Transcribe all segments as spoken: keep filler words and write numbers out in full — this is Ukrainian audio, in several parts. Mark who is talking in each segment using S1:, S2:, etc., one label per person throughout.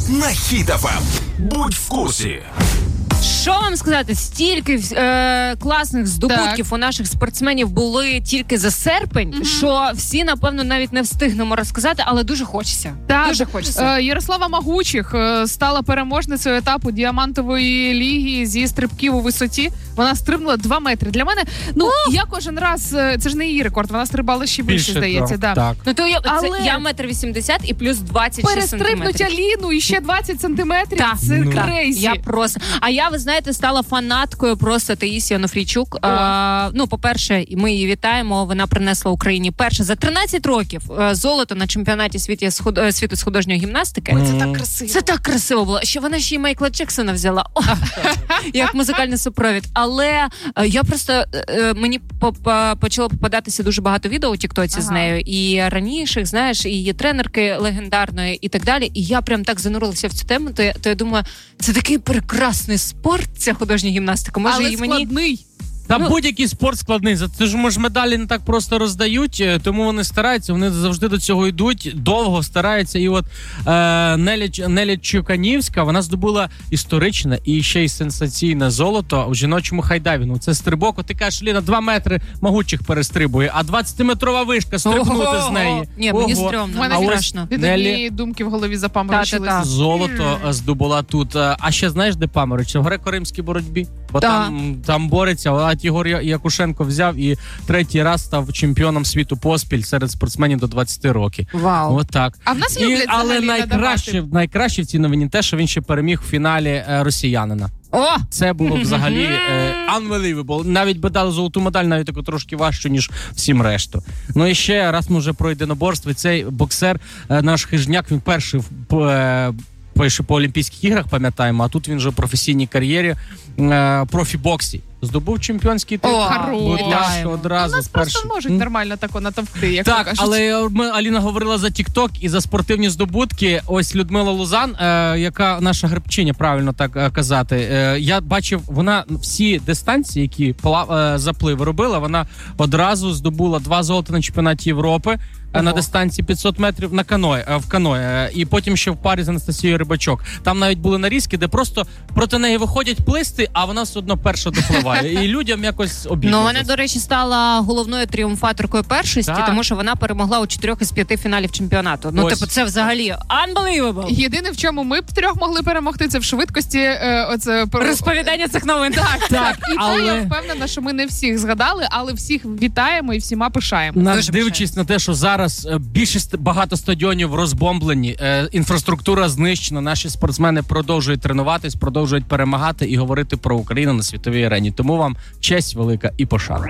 S1: на Хіт еф ем. Будь в курсі.
S2: Що вам сказати, стільки е, класних здобутків так. у наших спортсменів були тільки за серпень, mm-hmm. що всі, напевно, навіть не встигнемо розказати, але дуже хочеться.
S3: Так.
S2: Дуже хочеться.
S3: Е, Ярослава Магучих е, стала переможницею етапу діамантової ліги зі стрибків у висоті. Вона стрибнула два метри. Для мене, ну, oh! я кожен раз, це ж не її рекорд, вона стрибала ще більше, більше здається.
S2: Да.
S3: Так.
S2: Ну, то я, але... це я метр вісімдесят і плюс двадцять шість сантиметрів.
S3: Перестрибнуть Аліну і ще двадцять сантиметрів.
S2: Так.
S3: Це
S2: ну.
S3: крейзі.
S2: Я просто... А я, ви знаєте, стала фанаткою просто Таїсії Онофрійчук. А, ну, по-перше, ми її вітаємо. Вона принесла Україні перше за тринадцять років золото на чемпіонаті світу з, худ... світу з художньої гімнастики.
S3: Ой, це так красиво.
S2: Це так красиво було. Ще вона ще й Майкла Джексона взяла. О, як музикальний супровід. Але я просто... Мені почало попадатися дуже багато відео у тіктоці ага. з нею. І раніших, знаєш, і її тренерки легендарної і так далі. І я прям так занурилася в цю тему, то я, то я думаю, це такий прекрасний спорт, ця художня гімнастика. Може,
S3: але
S2: і
S3: складний.
S2: Мені...
S4: Та
S2: ну,
S4: будь-який спорт складний. Це ж може медалі не так просто роздають, тому вони стараються, вони завжди до цього йдуть, довго стараються. І от е, Неля, Неля Чуканівська, вона здобула історичне і ще й сенсаційне золото у жіночому хайдайвінгу. Це стрибок, от ти кажеш, Ліна, два метри Могучих перестрибує, а двадцятиметрова вишка стрибнути з неї.
S2: Ні, мені стрьомно,
S3: мені страшно. Від однієї думки в голові запаморочилися.
S4: Золото здобула тут. А ще знаєш, де паморочиться? В греко-римській боротьбі. Бо там, там бореться, а Ігор Якушенко взяв і третій раз став чемпіоном світу поспіль серед спортсменів до двадцяти років.
S2: Вау.
S4: От так.
S3: А в нас люблять
S4: і, але найкраще,
S3: надавати.
S4: найкраще в цій новині те, що він ще переміг в фіналі е, росіянина.
S2: О!
S4: Це було взагалі е, unbelievable. Навіть би дали золоту медаль, навіть таку трошки важчу, ніж всім решту. Ну і ще раз ми вже про єдиноборство. Цей боксер, е, наш хижняк, він перший е, ще по Олімпійських іграх, пам'ятаємо, а тут він вже в професійній кар'єрі е, профі-боксі. Здобув чемпіонський титул. Будь ласка, одразу.
S3: У нас просто можуть нормально тако натовкти, як
S4: так,
S3: кажуть.
S4: але ми, Аліна говорила за TikTok і за спортивні здобутки. Ось Людмила Лузан, е, яка наша гребчиня, правильно так е, казати. Е, я бачив, вона всі дистанції, які плав, е, заплив робила, вона одразу здобула два золота на чемпіонаті Європи. Ого. На дистанції п'ятсот метрів на каное, в каное. І потім ще в парі з Анастасією Рибачок. Там навіть були нарізки, де просто проти неї виходять плисти, а вона все одно перша допливає. І людям якось обідно.
S2: Ну, вона, до речі, стала головною тріумфаторкою першості,
S4: так.
S2: тому що вона перемогла у чотирьох із п'яти фіналів чемпіонату. Ну, ось. Типу, це взагалі unbelievable.
S3: Єдине, в чому ми б трьох могли перемогти, це в швидкості е, оце...
S2: розповідання цих новин.
S3: Так, так. І
S4: але...
S3: це я впевнена, що ми не всіх згадали, але всіх вітаємо і всіма пишаємо.
S4: Наш, дивлячись на те, що зараз більше багато стадіонів розбомблені, е, інфраструктура знищена, наші спортсмени продовжують тренуватись, продовжують перемагати і говорити про Україну на світовій арені. Тому вам честь велика і пошана.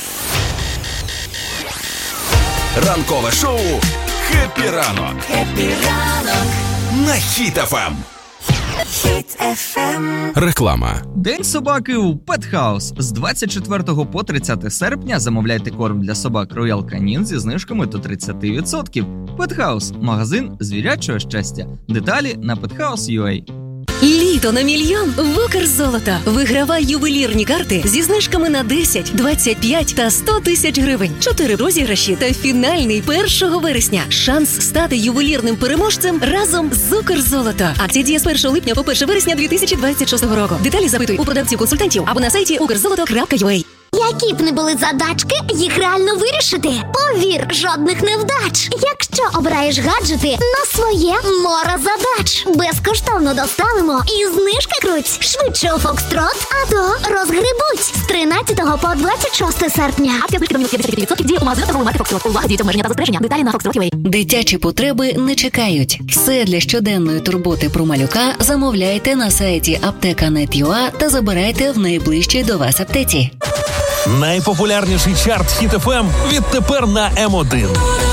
S1: Ранкове шоу «Хеппі ранок». «Хеппі ранок» на Хіт еф ем. Хіт еф ем. Реклама.
S5: День собаки у Pet House. З двадцять четвертого по тридцяте серпня замовляйте корм для собак Royal Canin зі знижками до тридцять відсотків. Pet House – магазин звірячого щастя. Деталі на pet house крапка ю а.
S6: Літо на мільйон в Укрзолото. Вигравай ювелірні карти зі знижками на десять, двадцять п'ять та сто тисяч гривень. Чотири розіграші та фінальний першого вересня. Шанс стати ювелірним переможцем разом з Укрзолото. Акція діє з першого липня по перше вересня дві тисячі двадцять шостого року. Деталі запитуй у продавців-консультантів або на сайті укрзолото крапка ю а.
S7: Які б не були задачки, їх реально вирішити. Повір, жодних невдач. Якщо обираєш гаджети на своє море задач. Безкоштовно доставимо і знижки круть. Швидше у Фокстрот, а то розгребуть. З тринадцятого по двадцять шосте серпня.
S6: Акція знижки до мінус п'ятдесят відсотків діє у магазинах торгувати Фокстрот. Увага, діють обмеження та застереження. Деталі на фокстрот крапка ю а. Дитячі потреби не чекають. Все для щоденної турботи про малюка замовляйте на сайті аптека крапка нет крапка ю а та забирайте в найближчій до вас аптеці.
S8: Найпопулярніший чарт Хіт еф ем відтепер на ем один.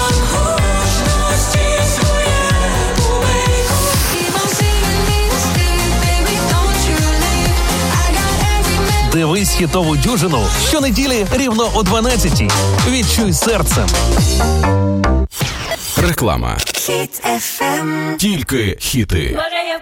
S8: Дивись хітову дюжину щонеділі рівно о дванадцятій. Відчуй серцем.
S1: Реклама. Хіт еф ем. Тільки хіти.
S9: Може, я